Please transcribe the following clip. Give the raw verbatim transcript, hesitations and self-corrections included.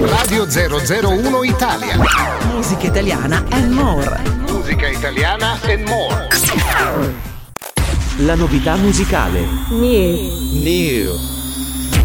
Radio zero zero uno Italia. Musica italiana and more. Musica italiana and more. La novità musicale. New. New.